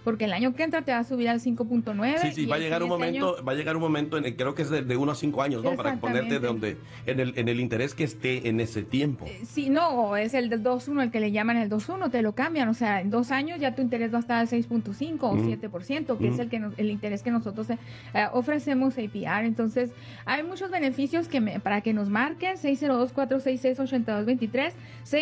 porque el año que entra te va a subir al 5.9. Sí, va a llegar un momento en el, creo que es de 1 a 5 años, ¿no? Para ponerte en el interés que esté en ese tiempo. Sí, no, es el del 2.1, el que le llaman el 2.1, te lo cambian, o sea, en 2 años ya tu interés va a estar al 6.5 o 7%, que es el interés que nosotros ofrecemos APR. Entonces, hay muchos beneficios para que nos marquen. 602-466-8223,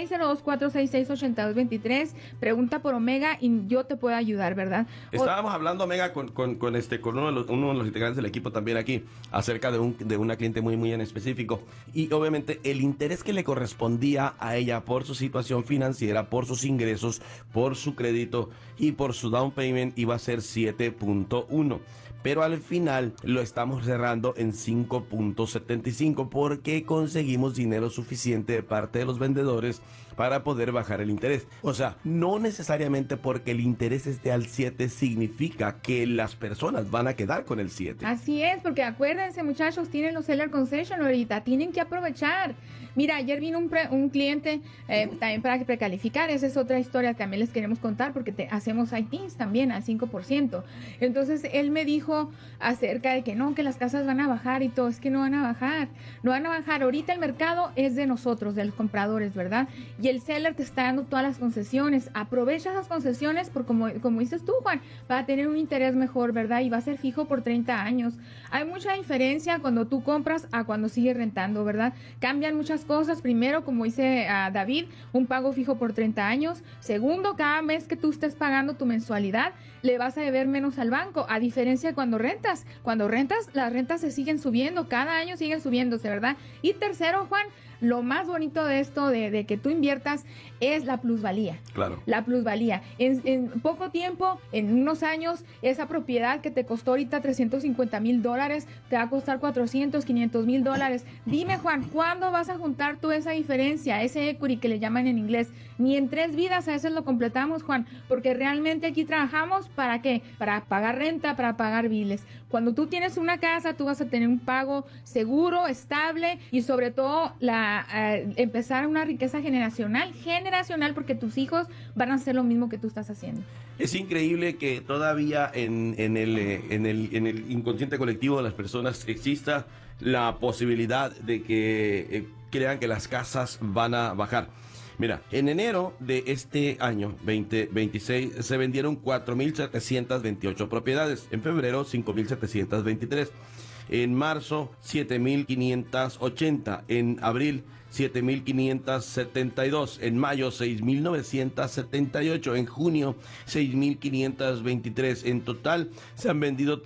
602-466-8223, pregunta por Omega y yo te puedo ayudar, ¿verdad? Estábamos hablando, Omega, con uno de los integrantes del equipo también aquí, acerca de una cliente muy en específico, y obviamente el interés que le correspondía a ella por su situación financiera, por sus ingresos, por su crédito y por su down payment iba a ser 7.1, pero al final lo estamos cerrando en 5.75 porque conseguimos dinero suficiente de parte de los vendedores para poder bajar el interés. O sea, no necesariamente porque el interés esté al 7 significa que las personas van a quedar con el 7. Así es, porque acuérdense, muchachos, tienen los seller concession ahorita, tienen que aprovechar. Mira, ayer vino un cliente también para precalificar. Esa es otra historia que también les queremos contar, porque hacemos ITINs también al 5%. Entonces él me dijo acerca de que no, que las casas van a bajar y todo. Es que no van a bajar, no van a bajar. Ahorita el mercado es de nosotros, de los compradores, ¿verdad? Y el seller te está dando todas las concesiones. Aprovecha esas concesiones, por como dices tú, Juan, para tener un interés mejor, ¿verdad? Y va a ser fijo por 30 años. Hay mucha diferencia cuando tú compras a cuando sigues rentando, ¿verdad? Cambian muchas cosas. Primero, como dice David, un pago fijo por 30 años. Segundo, cada mes que tú estés pagando tu mensualidad, le vas a deber menos al banco, a diferencia de cuando rentas. Cuando rentas, las rentas se siguen subiendo, cada año siguen subiéndose, ¿verdad? Y tercero, Juan, lo más bonito de esto, de que tú inviertas, es la plusvalía. Claro. La plusvalía. En poco tiempo, en unos años, esa propiedad que te costó ahorita $350,000, te va a costar $400,000, $500,000. Dime, Juan, ¿cuándo vas a juntar tú esa diferencia, ese equity que le llaman en inglés? Ni en 3 vidas a veces lo completamos, Juan, porque realmente aquí trabajamos ¿para qué? Para pagar renta, para pagar biles. Cuando tú tienes una casa, tú vas a tener un pago seguro, estable y sobre todo empezar una riqueza generacional, porque tus hijos van a hacer lo mismo que tú estás haciendo. Es increíble que todavía en el inconsciente colectivo de las personas exista la posibilidad de que crean que las casas van a bajar. Mira, en enero de este año 2026 se vendieron 4,728 propiedades. En febrero, 5,723. En marzo, 7,580. En abril, 7,572. En mayo, 6,978. En junio, 6,523. En total, se han vendido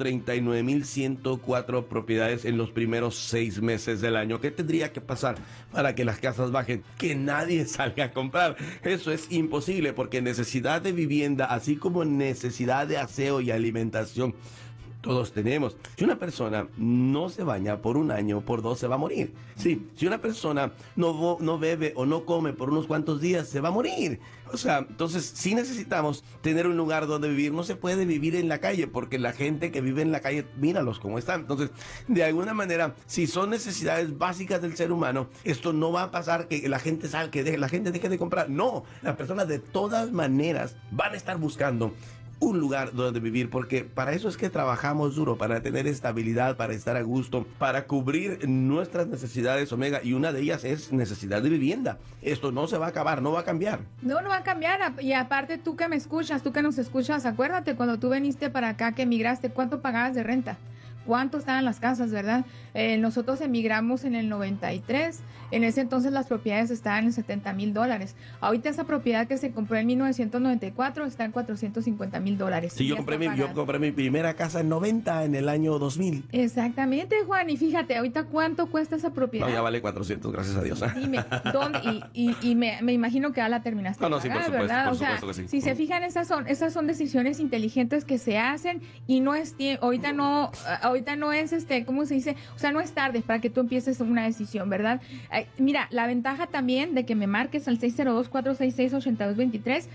39,104 propiedades en los primeros 6 meses del año. ¿Qué tendría que pasar para que las casas bajen? Que nadie salga a comprar. Eso es imposible porque necesidad de vivienda, así como necesidad de aseo y alimentación, todos tenemos. Si una persona no se baña por 1 año, por 2 se va a morir. Sí, si una persona no bebe o no come por unos cuantos días, se va a morir. O sea, entonces sí necesitamos tener un lugar donde vivir. No se puede vivir en la calle porque la gente que vive en la calle, míralos cómo están. Entonces, de alguna manera, si son necesidades básicas del ser humano, esto no va a pasar que la gente salga, que la gente deje de comprar. No, las personas de todas maneras van a estar buscando un lugar donde vivir, porque para eso es que trabajamos duro, para tener estabilidad, para estar a gusto, para cubrir nuestras necesidades, Omega, y una de ellas es necesidad de vivienda. Esto no se va a acabar, no va a cambiar. No va a cambiar, y aparte tú que me escuchas, tú que nos escuchas, acuérdate cuando tú viniste para acá, que emigraste, ¿cuánto pagabas de renta? ¿Cuánto estaban las casas, verdad? Nosotros emigramos en el 93. En ese entonces las propiedades estaban en $70,000. Ahorita esa propiedad que se compró en 1994 está en $450,000. Sí, yo compré mi primera casa en 90, en el año 2000. Exactamente, Juan. Y fíjate, ahorita ¿cuánto cuesta esa propiedad? No, ya vale 400, gracias a Dios. Dime, ¿dónde? Y me imagino que ya la terminaste de pagar, sí, por supuesto, ¿verdad? por supuesto que sí. Si se fijan, esas son decisiones inteligentes que se hacen y no es ahorita no es ¿cómo se dice? O sea, no es tarde para que tú empieces una decisión, ¿verdad? Mira, la ventaja también de que me marques al 602-466-8223,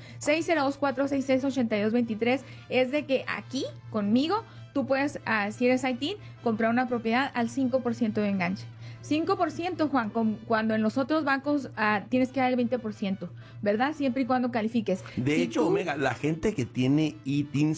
602-466-8223, es de que aquí, conmigo, tú puedes, si eres ITIN, comprar una propiedad al 5% de enganche. 5%, Juan, cuando en los otros bancos tienes que dar el 20%, ¿verdad? Siempre y cuando califiques. De hecho, Omega, la gente que tiene ITIN